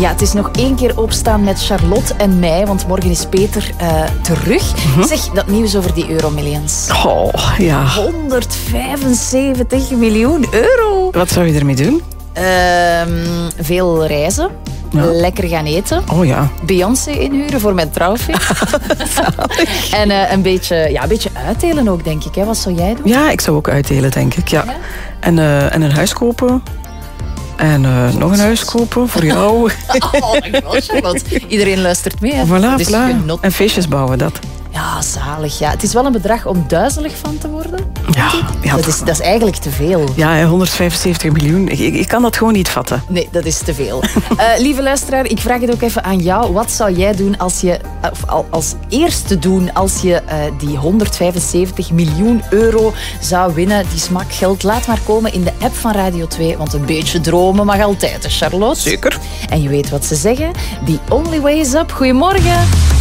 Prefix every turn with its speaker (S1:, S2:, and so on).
S1: Ja, het is nog 1 keer opstaan met Charlotte en mij, want morgen is Peter terug. Zeg, dat nieuws over die Euromillions.
S2: Oh, ja.
S1: 175 miljoen euro.
S2: Wat zou je ermee doen?
S1: Veel reizen. Ja. Lekker gaan eten.
S2: Oh ja.
S1: Beyoncé inhuren voor mijn trouwfeest. En een beetje uitdelen ook, denk ik. Hè? Wat zou jij doen?
S2: Ja, ik zou ook uitdelen, denk ik. Ja. En een huis kopen. En nog een huis kopen voor jou.
S1: Dankjewel, Charlotte. Iedereen luistert mee. Hè?
S2: Voilà,
S1: dus
S2: voilà. En feestjes bouwen, dat.
S1: Ja, zalig. Ja. Het is wel een bedrag om duizelig van te worden.
S2: Ja,
S1: dat is eigenlijk te veel.
S2: Ja, 175 miljoen. Ik kan dat gewoon niet vatten.
S1: Nee, dat is te veel. Lieve luisteraar, ik vraag het ook even aan jou. Wat zou jij doen als eerste doen als je die 175 miljoen euro zou winnen? Die smakgeld. Laat maar komen in de app van Radio 2. Want een beetje dromen mag altijd, hè, Charlotte?
S2: Zeker.
S1: En je weet wat ze zeggen. The only way is up. Goedemorgen.